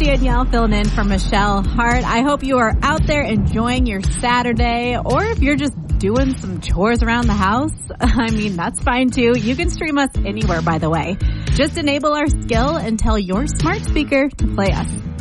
Danielle filling in for Michelle Hart. I hope you are out there enjoying your Saturday, or if you're just doing some chores around the house, I mean, that's fine too. You can stream us anywhere, by the way. Just enable our skill and tell your smart speaker to play us.